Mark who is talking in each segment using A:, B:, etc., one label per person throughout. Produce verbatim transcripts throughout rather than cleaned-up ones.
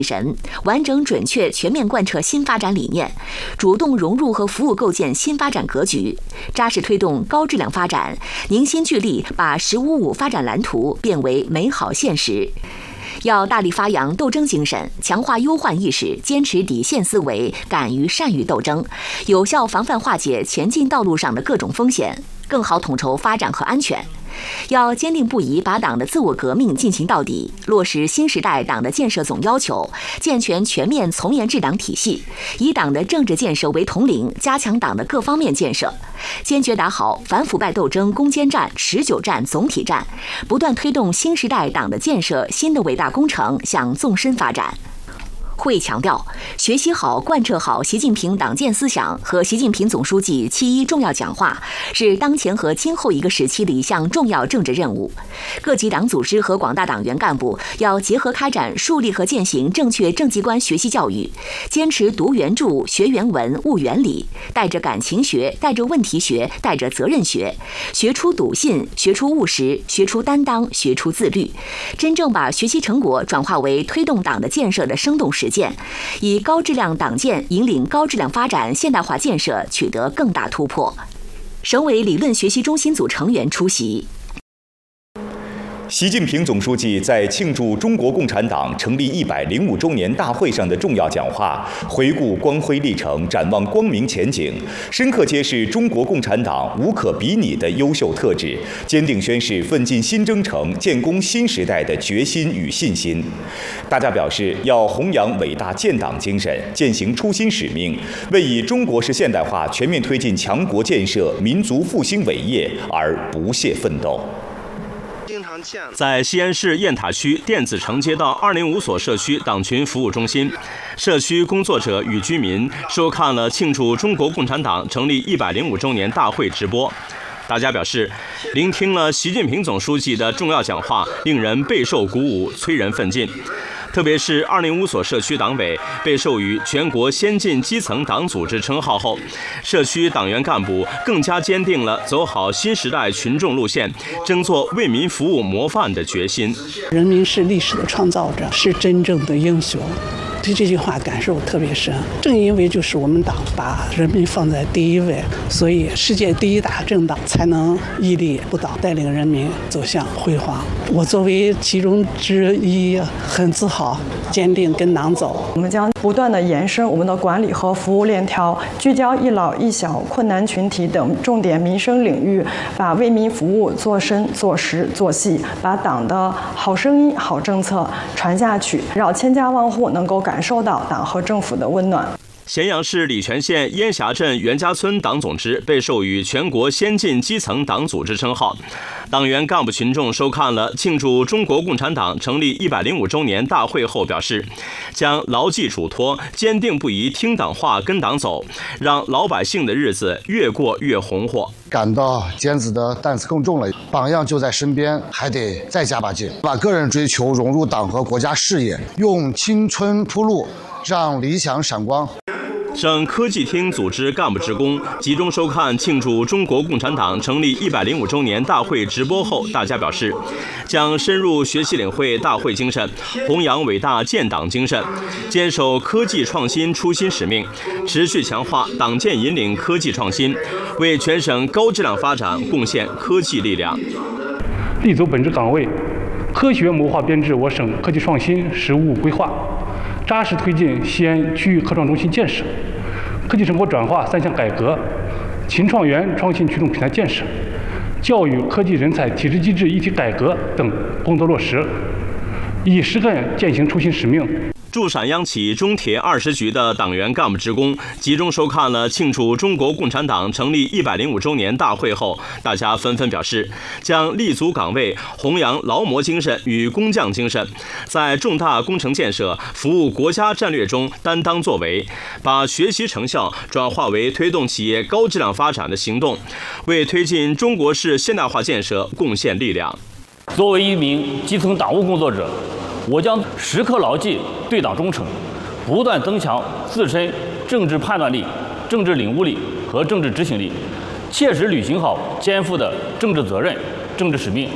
A: 神，完整准确全面贯彻新发展理念，主动融入和服务构建新发展格局，扎实推动高质量发展，凝心聚力把“十五五”发展蓝图变为美好现实。要大力发扬斗争精神，强化忧患意识，坚持底线思维，敢于善于斗争，有效防范化解前进道路上的各种风险，更好统筹发展和安全。要坚定不移把党的自我革命进行到底，落实新时代党的建设总要求，健全全面从严治党体系，以党的政治建设为统领，加强党的各方面建设，坚决打好反腐败斗争攻坚战、持久战、总体战，不断推动新时代党的建设新的伟大工程向纵深发展。会强调，学习好、贯彻好习近平党建思想和习近平总书记七一重要讲话，是当前和今后一个时期的一项重要政治任务。各级党组织和广大党员干部要结合开展树立和践行正确政绩观学习教育，坚持读原著、学原文、悟原理，带着感情学、带着问题学、带着责任学，学出笃信、学出务实、学出担当、学出自律，真正把学习成果转化为推动党的建设的生动实践，以高质量党建引领高质量发展现代化建设取得更大突破。省委理论学习中心组成员出席。
B: 习近平总书记在庆祝中国共产党成立一百零五周年大会上的重要讲话，回顾光辉历程，展望光明前景，深刻揭示中国共产党无可比拟的优秀特质，坚定宣示奋进新征程、建功新时代的决心与信心。大家表示，要弘扬伟大建党精神，践行初心使命，为以中国式现代化全面推进强国建设、民族复兴伟业而不懈奋斗。
C: 在西安市雁塔区电子城街道二零五所社区党群服务中心，社区工作者与居民收看了庆祝中国共产党成立一百零五周年大会直播。大家表示，聆听了习近平总书记的重要讲话，令人备受鼓舞，催人奋进。特别是二零五所社区党委被授予全国先进基层党组织称号后，社区党员干部更加坚定了走好新时代群众路线，争做为民服务模范的决心。
D: 人民是历史的创造者，是真正的英雄。对这句话感受特别深，正因为就是我们党把人民放在第一位，所以世界第一大政党才能屹立不倒，带领人民走向辉煌。我作为其中之一，很自豪，坚定跟党走。
E: 我们将不断的延伸我们的管理和服务链条，聚焦一老一小、困难群体等重点民生领域，把为民服务做深、做实、做细，把党的好声音、好政策传下去，让千家万户能够感感受到党和政府的温暖。
C: 咸阳市礼泉县烟霞镇袁家村党总支被授予全国先进基层党组织称号。党员干部群众收看了庆祝中国共产党成立一百零五周年大会后表示，将牢记嘱托，坚定不移听党话跟党走，让老百姓的日子越过越红火。
F: 感到尖子的担子更重了，榜样就在身边，还得再加把劲，把个人追求融入党和国家事业，用青春铺路，让理想闪光。
C: 省科技厅组织干部职工集中收看庆祝中国共产党成立一百零五周年大会直播后，大家表示，将深入学习领会大会精神，弘扬伟大建党精神，坚守科技创新初心使命，持续强化党建引领科技创新，为全省高质量发展贡献科技力量。
G: 立足本职岗位，科学谋划编制我省科技创新实务规划，扎实推进西安区域科创中心建设、科技成果转化三项改革、勤创园创新驱动平台建设、教育科技人才体制机制一体改革等工作落实，以实干践行初心使命。
C: 驻陕央企中铁二十局的党员干部职工集中收看了庆祝中国共产党成立一百零五周年大会后，大家纷纷表示，将立足岗位，弘扬劳模精神与工匠精神，在重大工程建设、服务国家战略中担当作为，把学习成效转化为推动企业高质量发展的行动，为推进中国式现代化建设贡献力量。
H: 作为一名基层党务工作者，我将时刻牢记对党忠诚，不断增强自身政治判断力、政治领悟力和政治执行力，切实履行好肩负的政治责任、政治使命，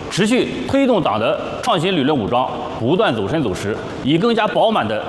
H: 持续推动党的创新理论武装不断走深走实，以更加饱满的